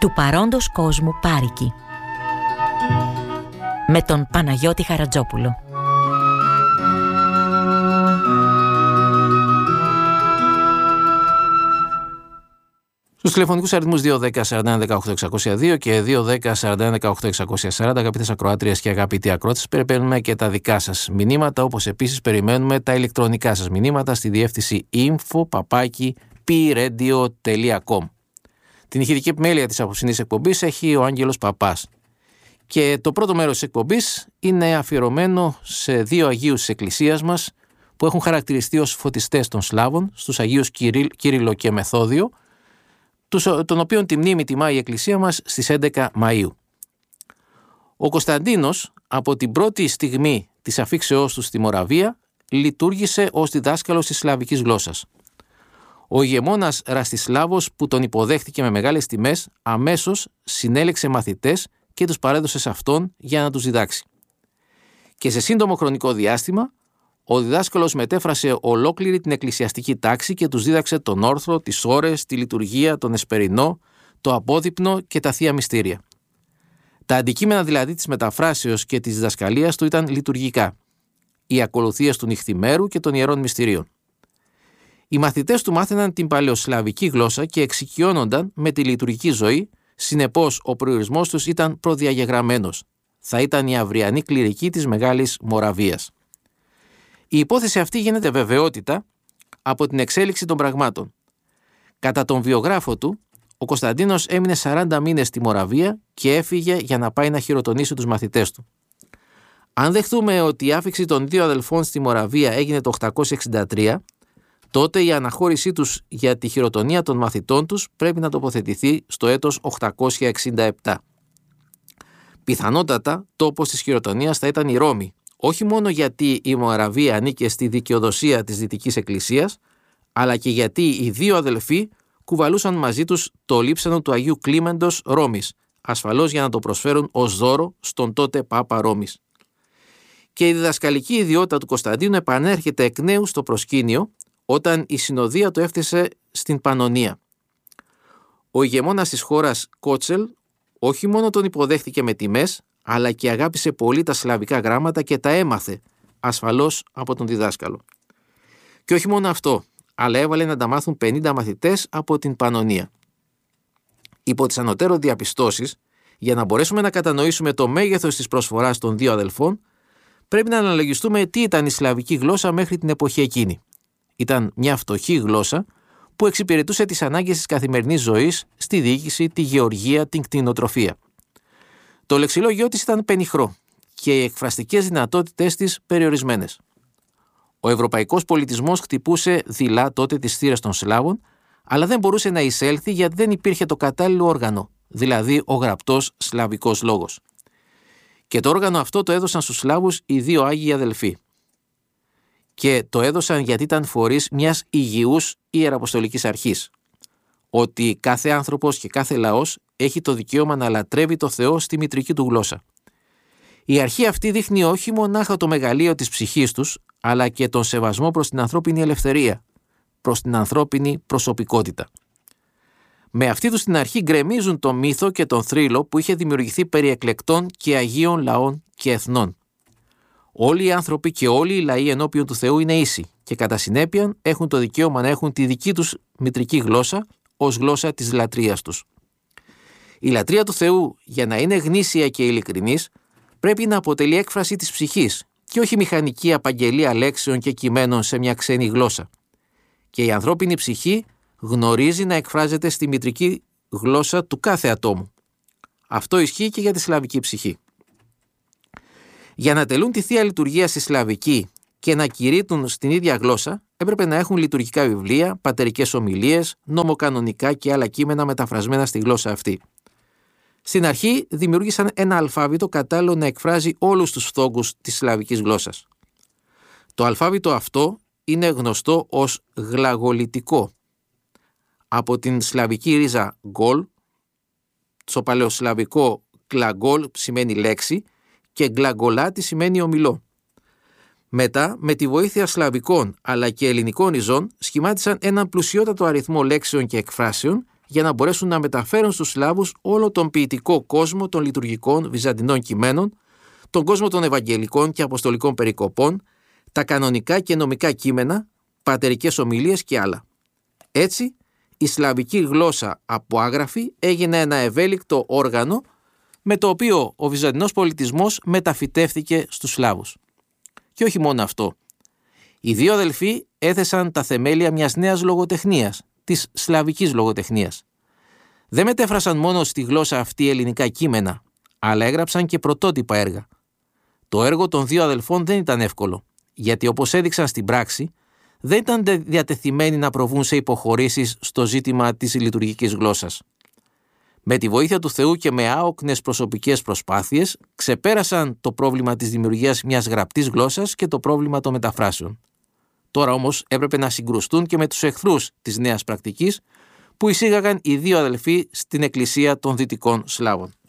του παρόντος κόσμου πάρικη, με τον Παναγιώτη Χαρατζόπουλο. Στους τηλεφωνικούς αριθμούς 210-41-18-602 και 210-41-18-640, αγαπητές ακροάτριες και αγαπητοί ακρότες, περιμένουμε και τα δικά σας μηνύματα, όπως επίσης περιμένουμε τα ηλεκτρονικά σας μηνύματα στη διεύθυνση info@pradio.com. Την ηχητική επιμέλεια της απόψινής εκπομπής έχει ο Άγγελος Παπάς. Και το πρώτο μέρος της εκπομπής είναι αφιερωμένο σε δύο Αγίους της Εκκλησίας μας που έχουν χαρακτηριστεί ως φωτιστές των Σλάβων, στους Αγίους Κύριλλο και Μεθόδιο, των οποίων τη μνήμη τιμά η Εκκλησία μας στις 11 Μαΐου. Ο Κωνσταντίνος, από την πρώτη στιγμή της αφήξεώς του στη Μοραβία, λειτουργήσε ως διδάσκαλος της σλαβικής γλώσσας. Ο ηγεμόνας Ραστισλάβος, που τον υποδέχτηκε με μεγάλες τιμές, αμέσως συνέλεξε μαθητές και τους παρέδωσε σε αυτόν για να τους διδάξει. Και σε σύντομο χρονικό διάστημα, ο διδάσκαλος μετέφρασε ολόκληρη την εκκλησιαστική τάξη και τους δίδαξε τον όρθρο, τις ώρες, τη λειτουργία, τον εσπερινό, το απόδειπνο και τα θεία μυστήρια. Τα αντικείμενα δηλαδή της μεταφράσεως και της διδασκαλίας του ήταν λειτουργικά, οι ακολουθίες του νυχθημέρου και των ιερών μυστηρίων. Οι μαθητές του μάθαιναν την παλαιοσλαβική γλώσσα και εξοικειώνονταν με τη λειτουργική ζωή, συνεπώς ο προορισμός τους ήταν προδιαγεγραμμένος. Θα ήταν η αυριανή κληρική της Μεγάλης Μοραβίας. Η υπόθεση αυτή γίνεται βεβαιότητα από την εξέλιξη των πραγμάτων. Κατά τον βιογράφο του, ο Κωνσταντίνος έμεινε 40 μήνες στη Μοραβία και έφυγε για να πάει να χειροτονήσει τους μαθητές του. Αν δεχτούμε ότι η άφιξη των δύο αδελφών στη Μοραβία έγινε το 863, τότε η αναχώρησή τους για τη χειροτονία των μαθητών τους πρέπει να τοποθετηθεί στο έτος 867. Πιθανότατα τόπος της χειροτονίας θα ήταν η Ρώμη, όχι μόνο γιατί η Μοραβία ανήκε στη δικαιοδοσία της Δυτικής Εκκλησίας, αλλά και γιατί οι δύο αδελφοί κουβαλούσαν μαζί τους το λείψανο του Αγίου Κλίμεντος Ρώμης, ασφαλώς για να το προσφέρουν ως δώρο στον τότε Πάπα Ρώμης. Και η διδασκαλική ιδιότητα του Κωνσταντίνου επανέρχεται εκ νέου στο προσκήνιο όταν η συνοδεία το έφτασε στην Παννωνία. Ο ηγεμόνας της χώρας Κότσελ όχι μόνο τον υποδέχτηκε με τιμές, αλλά και αγάπησε πολύ τα σλαβικά γράμματα και τα έμαθε, ασφαλώς από τον διδάσκαλο. Και όχι μόνο αυτό, αλλά έβαλε να τα μάθουν 50 μαθητές από την Παννωνία. Υπό τις ανωτέρω διαπιστώσεις, για να μπορέσουμε να κατανοήσουμε το μέγεθος της προσφοράς των δύο αδελφών, πρέπει να αναλογιστούμε τι ήταν η σλαβική γλώσσα μέχρι την εποχή εκείνη. Ήταν μια φτωχή γλώσσα που εξυπηρετούσε τις ανάγκες της καθημερινής ζωής στη διοίκηση, τη γεωργία, την κτηνοτροφία. Το λεξιλόγιό της ήταν πενιχρό και οι εκφραστικές δυνατότητες της περιορισμένες. Ο ευρωπαϊκός πολιτισμός χτυπούσε δειλά τότε τις θύρες των Σλάβων, αλλά δεν μπορούσε να εισέλθει γιατί δεν υπήρχε το κατάλληλο όργανο, δηλαδή ο γραπτός σλαβικός λόγος. Και το όργανο αυτό το έδωσαν στους Σλάβους οι δύο Άγιοι αδελφοί. Και το έδωσαν γιατί ήταν φορείς μιας υγιούς ιεραποστολικής αρχής. Ότι κάθε άνθρωπος και κάθε λαός έχει το δικαίωμα να λατρεύει το Θεό στη μητρική του γλώσσα. Η αρχή αυτή δείχνει όχι μονάχα το μεγαλείο της ψυχής τους, αλλά και τον σεβασμό προς την ανθρώπινη ελευθερία, προς την ανθρώπινη προσωπικότητα. Με αυτή τους την αρχή γκρεμίζουν το μύθο και τον θρύλο που είχε δημιουργηθεί περί εκλεκτών και αγίων λαών και εθνών. Όλοι οι άνθρωποι και όλοι οι λαοί ενώπιον του Θεού είναι ίσοι και κατά συνέπεια έχουν το δικαίωμα να έχουν τη δική τους μητρική γλώσσα ως γλώσσα της λατρείας τους. Η λατρεία του Θεού, για να είναι γνήσια και ειλικρινής, πρέπει να αποτελεί έκφραση της ψυχής και όχι μηχανική απαγγελία λέξεων και κειμένων σε μια ξένη γλώσσα. Και η ανθρώπινη ψυχή γνωρίζει να εκφράζεται στη μητρική γλώσσα του κάθε ατόμου. Αυτό ισχύει και για τη σλαβική ψυχή. Για να τελούν τη Θεία Λειτουργία στη σλαβική και να κηρύττουν στην ίδια γλώσσα, έπρεπε να έχουν λειτουργικά βιβλία, πατερικές ομιλίες, νομοκανονικά και άλλα κείμενα μεταφρασμένα στη γλώσσα αυτή. Στην αρχή δημιούργησαν ένα αλφάβητο κατάλληλο να εκφράζει όλους τους φθόγκους της σλαβικής γλώσσας. Το αλφάβητο αυτό είναι γνωστό ως γλαγολιτικό. Από την σλαβική ρίζα γκολ, στο παλαιοσλαβικό γκλαγκόλ σημαίνει λέξη και γκλαγκολάτη σημαίνει ομιλό. Μετά, με τη βοήθεια σλαβικών αλλά και ελληνικών ριζών, σχημάτισαν έναν πλουσιότατο αριθμό λέξεων και εκφράσεων για να μπορέσουν να μεταφέρουν στους Σλάβους όλο τον ποιητικό κόσμο των λειτουργικών βυζαντινών κειμένων, τον κόσμο των Ευαγγελικών και Αποστολικών περικοπών, τα κανονικά και νομικά κείμενα, πατερικές ομιλίες και άλλα. Έτσι, η σλαβική γλώσσα από άγραφη έγινε ένα ευέλικτο όργανο με το οποίο ο βυζαντινός πολιτισμός μεταφυτεύθηκε στους Σλάβους. Και όχι μόνο αυτό. Οι δύο αδελφοί έθεσαν τα θεμέλια μιας νέας λογοτεχνίας, της σλαβικής λογοτεχνίας. Δεν μετέφρασαν μόνο στη γλώσσα αυτή ελληνικά κείμενα, αλλά έγραψαν και πρωτότυπα έργα. Το έργο των δύο αδελφών δεν ήταν εύκολο, γιατί όπως έδειξαν στην πράξη, δεν ήταν διατεθειμένοι να προβούν σε υποχωρήσεις στο ζήτημα της λειτουργικής γλώσσας. Με τη βοήθεια του Θεού και με άοκνες προσωπικές προσπάθειες, ξεπέρασαν το πρόβλημα της δημιουργίας μιας γραπτής γλώσσας και το πρόβλημα των μεταφράσεων. Τώρα όμως έπρεπε να συγκρουστούν και με τους εχθρούς της νέας πρακτικής που εισήγαγαν οι δύο αδελφοί στην Εκκλησία των Δυτικών Σλάβων.